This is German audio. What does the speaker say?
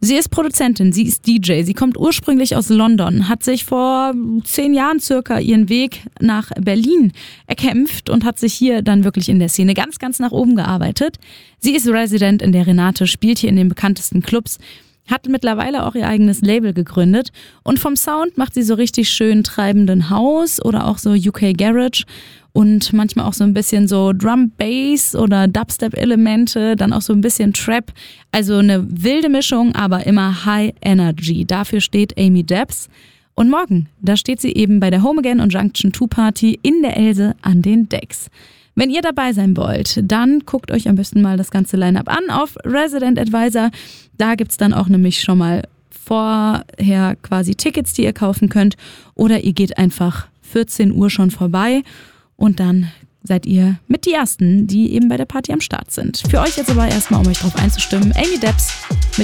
Sie ist Produzentin, sie ist DJ, sie kommt ursprünglich aus London, hat sich vor 10 Jahren circa ihren Weg nach Berlin erkämpft und hat sich hier dann wirklich in der Szene ganz, ganz nach oben gearbeitet. Sie ist Resident in der Renate, spielt hier in den bekanntesten Clubs, hat mittlerweile auch ihr eigenes Label gegründet und vom Sound macht sie so richtig schön treibenden House oder auch so UK Garage und manchmal auch so ein bisschen so Drum Bass oder Dubstep-Elemente, dann auch so ein bisschen Trap. Also eine wilde Mischung, aber immer High Energy. Dafür steht Amy Debs. Und morgen, da steht sie eben bei der Home Again und Junction 2 Party in der Else an den Decks. Wenn ihr dabei sein wollt, dann guckt euch am besten mal das ganze Line-Up an auf Resident Advisor. Da gibt's dann auch nämlich schon mal vorher quasi Tickets, die ihr kaufen könnt. Oder ihr geht einfach 14 Uhr schon vorbei und dann seid ihr mit die Ersten, die eben bei der Party am Start sind. Für euch jetzt aber erstmal, um euch drauf einzustimmen, Amy Debs mit